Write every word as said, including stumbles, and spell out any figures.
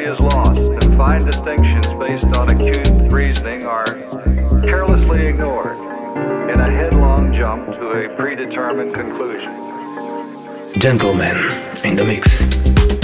is lost, and fine distinctions based on acute reasoning are carelessly ignored in a headlong jump to a predetermined conclusion. Gentleman in the mix.